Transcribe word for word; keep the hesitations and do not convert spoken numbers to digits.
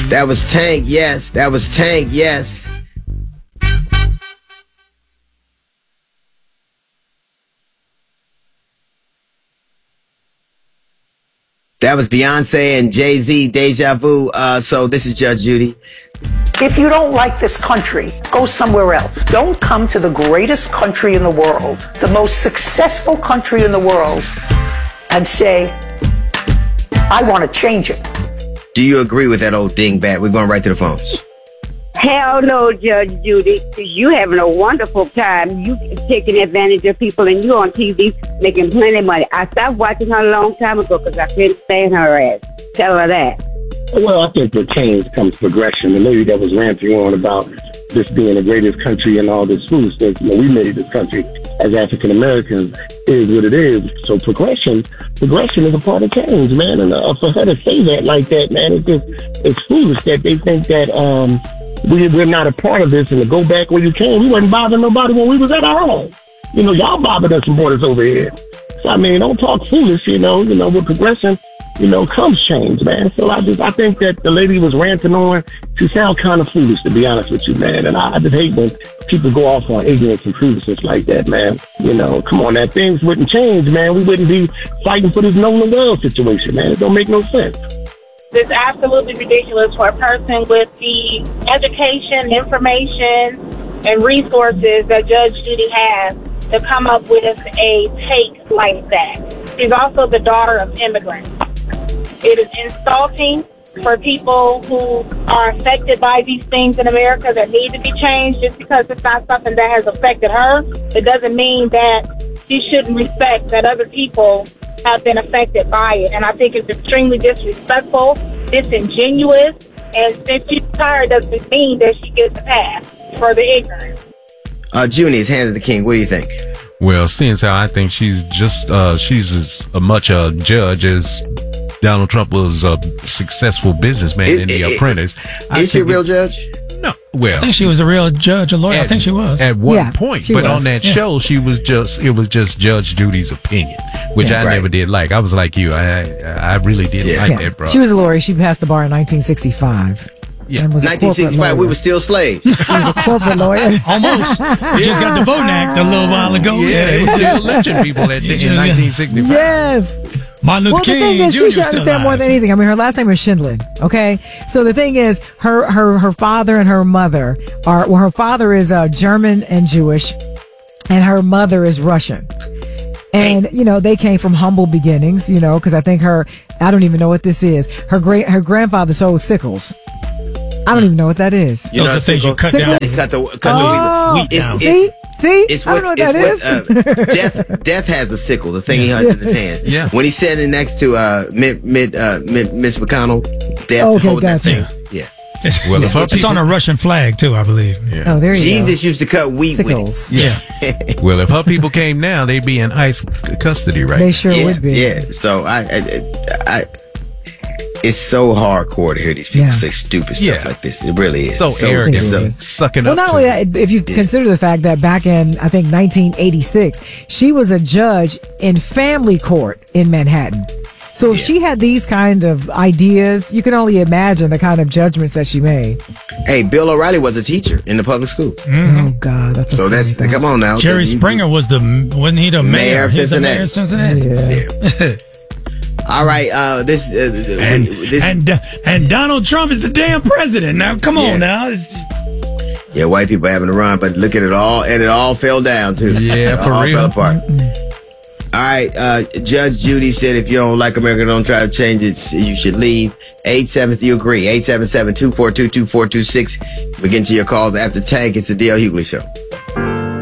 That was Tank, yes. That was Tank, yes. That was Beyonce and Jay-Z, Deja Vu. Uh, so this is Judge Judy. If you don't like this country, go somewhere else. Don't come to the greatest country in the world, the most successful country in the world, and say, I want to change it. Do you agree with that old dingbat? We're going right to the phones. Hell no, Judge Judy. You having a wonderful time. You taking advantage of people, and you on T V making plenty of money. I stopped watching her a long time ago because I couldn't stand her ass. Tell her that. Well, I think with change comes progression. The lady that was ranting on about this being the greatest country and all this foolishness, you know, we made this country as African Americans is what it is. So progression, progression is a part of change, man. And uh, for her to say that like that, man, it's just it's foolish that they think that um we we're not a part of this. And to go back where you came, we wasn't bothering nobody when we was at our home. You know, y'all bothered us and brought us over here. So I mean, don't talk foolish. You know, you know, with progression, you know, comes change, man. So I just, I think that the lady was ranting on, she sounds kind of foolish, to be honest with you, man. And I, I just hate when people go off on ignorance and foolishness like that, man. You know, come on, that things wouldn't change, man. We wouldn't be fighting for this Nolan Wells situation, man. It don't make no sense. It's absolutely ridiculous for a person with the education, information, and resources that Judge Judy has to come up with a take like that. She's also the daughter of immigrants. It is insulting for people who are affected by these things in America that need to be changed. Just because it's not something that has affected her, it doesn't mean that she shouldn't respect that other people have been affected by it. And I think it's extremely disrespectful, disingenuous, and since she's tired doesn't mean that she gets a pass for the ignorance. Uh, Junie, it's Hand of the King. What do you think? Well, since how I think she's just, uh, she's as much a judge as Donald Trump was a successful businessman It- in The it- Apprentice. I Is she a think real it- judge? No. Well, I think she was a real judge, a lawyer. at, I think she was. at one Yeah, point, she but was. on that Yeah. show, she was just, it was just Judge Judy's opinion, which Yeah. I Right. never did like. I was like you. I, I really didn't Yeah. like Yeah. that, bro. She was a lawyer. She passed the bar in nineteen sixty-five. Yeah. And was a nineteen sixty-five, corporate we lawyer. were still slaves. She was a corporate lawyer. Almost. We just got the Voting Act a little while ago. yeah, they was still lynching people at, in nineteen sixty-five. Yes. Martin Luther Well, the King thing is, she Junior should still understand more alive. than anything. I mean, her last name is Schindlin. Okay, so the thing is, her her her father and her mother are. Well, her father is uh, German and Jewish, and her mother is Russian. And you know, they came from humble beginnings. You know, because I think her. I don't even know what this is. Her great her grandfather sold sickles. I don't even know what that is. You Those know, are things you cut sickle- down. Cut the, cut Oh, the wheat. It's, down. it's, see, see, It's I what, don't know what that it's is. what, uh, Death, Death has a sickle, the thing he has in his hand. Yeah. When he's standing next to uh, Mid, Mid, uh, Mid, Miss McConnell, Death Okay, holding that gotcha. thing. Yeah. Well, if her It's people- on a Russian flag too, I believe. Yeah. Oh, there you Jesus used to cut wheat Sickles. Yeah. Well, if her people came now, they'd be in ICE custody, right? They sure with it. would be. Yeah, yeah. So I, I, I, it's so hardcore to hear these people Yeah. say stupid stuff Yeah. like this. It really is. So It's arrogant, it's so- It is. sucking Well, up not to only it. that, if you consider the fact that back in, I think, nineteen eighty-six, she was a judge in family court in Manhattan. So if Yeah. she had these kind of ideas, you can only imagine the kind of judgments that she made. Hey, Bill O'Reilly was a teacher in the public school. Oh, God, that's a So that's, scary come on now. Jerry You- Springer was the wasn't he the Mayor mayor? of He's the Cincinnati. mayor of Cincinnati. thought. Yeah. All right, uh, this, uh, And this, and uh, and Donald Trump is the damn president. Now, come Yeah. on now. It's, yeah, white people having a run, but look at it all, and it all fell down too. Yeah, it for all real. fell apart. All right, uh, Judge Judy said if you don't like America, don't try to change it. You should leave. Eight seven, you agree? Eight seven seven two four two two four two six. We get to your calls after Tank. It's the D L Hughley Show.